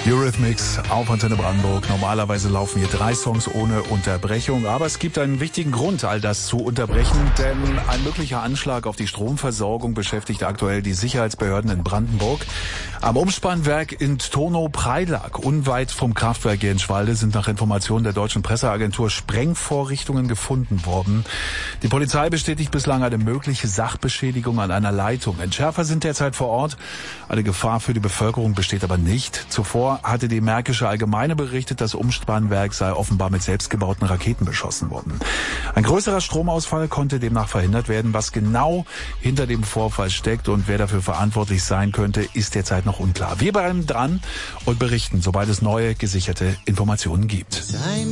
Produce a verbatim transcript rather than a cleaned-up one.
Eurythmics auf Antenne Brandenburg. Normalerweise laufen hier drei Songs ohne Unterbrechung, aber es gibt einen wichtigen Grund, all das zu unterbrechen, denn ein möglicher Anschlag auf die Stromversorgung beschäftigt aktuell die Sicherheitsbehörden in Brandenburg. Am Umspannwerk in Tono-Preilag, unweit vom Kraftwerk Jenschwalde, sind nach Informationen der deutschen Presseagentur Sprengvorrichtungen gefunden worden. Die Polizei bestätigt bislang eine mögliche Sachbeschädigung an einer Leitung. Entschärfer sind derzeit vor Ort. Eine Gefahr für die Bevölkerung besteht aber nicht. Zuvor hatte die Märkische Allgemeine berichtet, das Umspannwerk sei offenbar mit selbstgebauten Raketen beschossen worden. Ein größerer Stromausfall konnte demnach verhindert werden. Was genau hinter dem Vorfall steckt und wer dafür verantwortlich sein könnte, ist derzeit noch unklar. Wir bleiben dran und berichten, sobald es neue gesicherte Informationen gibt.